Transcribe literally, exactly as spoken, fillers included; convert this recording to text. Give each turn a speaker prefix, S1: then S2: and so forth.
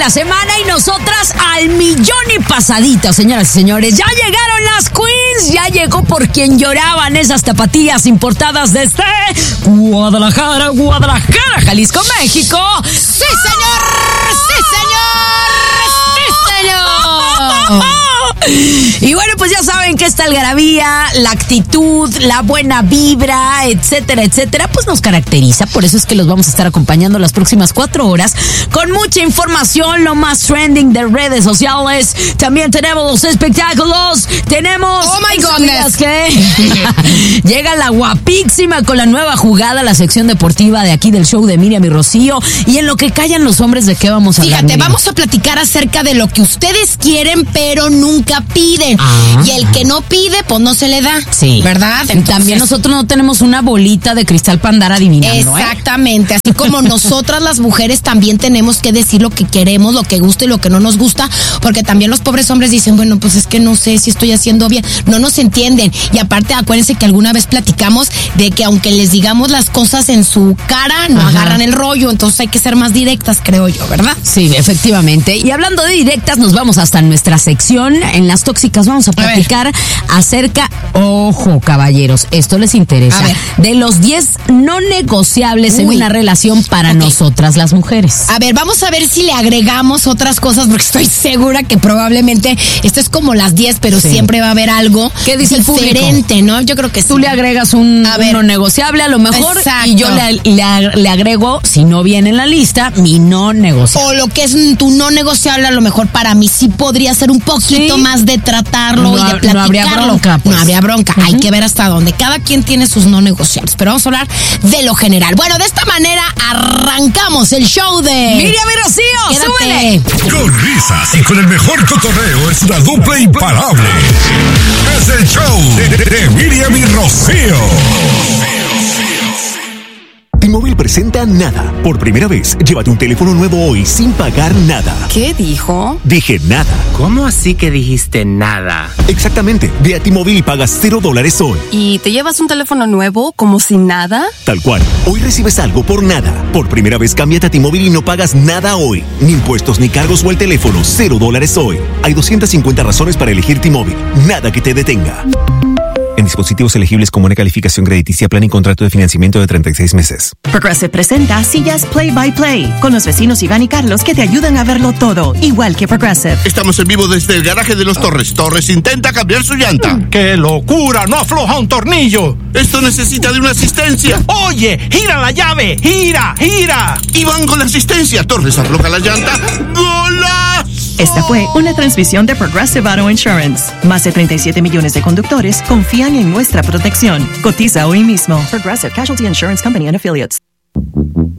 S1: la semana y nosotras al millón y pasadito, señoras y señores. Ya llegaron las queens, ya llegó por quien lloraban esas tapatías importadas desde Guadalajara, Guadalajara, Jalisco, México. ¡Sí, señor! ¡Sí, señor! ¡Sí, señor! Y bueno, pues ya saben que esta algarabía, la actitud, la buena vibra, etcétera, etcétera, pues nos caracteriza. Por eso es que los vamos a estar acompañando las próximas cuatro horas con mucha información, lo más trending de redes sociales. También tenemos los espectáculos. Tenemos...
S2: ¡Oh, my goodness!
S1: ¿Qué? Llega la guapísima con la nueva jugada, la sección deportiva de aquí del show de Miriam y Rocío. Y en lo que callan los hombres, ¿de qué vamos a hablar?
S2: Fíjate,
S1: Miriam?
S2: vamos a platicar acerca de lo que ustedes quieren, pero nunca piden.
S1: Ah.
S2: Y el que no pide, pues no se le da.
S1: Sí.
S2: ¿Verdad?
S1: Entonces, también nosotros no tenemos una bolita de cristal para andar adivinando,
S2: exactamente. ¿eh? Así como nosotras las mujeres también tenemos que decir lo que queremos, lo que gusta y lo que no nos gusta, porque también los pobres hombres dicen, bueno, pues es que no sé si estoy haciendo bien. No nos entienden. Y aparte, acuérdense que alguna vez platicamos de que aunque les digamos las cosas en su cara, no Ajá. agarran el rollo. Entonces hay que ser más directas, creo yo, ¿verdad?
S1: Sí, efectivamente. Y hablando de directas, nos vamos hasta nuestra sección. En las tóxicas vamos a platicar a acerca, ojo, caballeros, esto les interesa, de los diez no negociables Uy. en una relación para okay. nosotras las mujeres.
S2: A ver, vamos a ver si le agregamos otras cosas, porque estoy segura que probablemente esto es como las diez, pero sí. siempre va a haber algo
S1: ¿Qué dice
S2: diferente,
S1: el
S2: ¿no? Yo creo que sí.
S1: Tú le agregas un, a ver, no negociable a lo mejor, Exacto. y yo le, le, le agrego, si no viene en la lista, mi no negociable.
S2: O lo que es tu no negociable, a lo mejor para mí sí podría ser un poquito ¿Sí? más de tratarlo
S1: no,
S2: y de platicarlo.
S1: No habría bronca. Pues.
S2: No habría bronca. Uh-huh. Hay que ver hasta dónde. Cada quien tiene sus no negociables. Pero vamos a hablar de lo general. Bueno, de esta manera arrancamos el show de
S1: Miriam y Rocío. ¡Súbele!
S3: Con risas y con el mejor cotorreo es la dupla imparable. Es el show de, de, de Miriam y Rocío.
S4: T-Mobile presenta Nada. Por primera vez, llévate un teléfono nuevo hoy sin pagar nada.
S5: ¿Qué dijo?
S4: Dije nada.
S6: ¿Cómo así que dijiste nada?
S4: Exactamente. Ve a T-Mobile y pagas cero dólares hoy.
S5: ¿Y te llevas un teléfono nuevo como si nada?
S4: Tal cual. Hoy recibes algo por nada. Por primera vez, cámbiate a T-Mobile y no pagas nada hoy. Ni impuestos, ni cargos o el teléfono. Cero dólares hoy. Hay doscientas cincuenta razones para elegir T-Mobile. Nada que te detenga. En dispositivos elegibles con buena calificación crediticia, plan y contrato de financiamiento de treinta y seis meses.
S7: Progressive presenta Sillas Play by Play, con los vecinos Iván y Carlos que te ayudan a verlo todo, igual que Progressive.
S8: Estamos en vivo desde el garaje de los Torres. Torres intenta cambiar su llanta.
S9: ¡Qué locura! ¡No afloja un tornillo!
S8: Esto necesita de una asistencia.
S9: ¡Oye! ¡Gira la llave! ¡Gira! ¡Gira!
S8: Iván con la asistencia. Torres afloja la llanta. ¡Golazo!
S7: Esta fue una transmisión de Progressive Auto Insurance. Más de treinta y siete millones de conductores confían en nuestra protección. Cotiza hoy mismo. Progressive Casualty Insurance Company and Affiliates.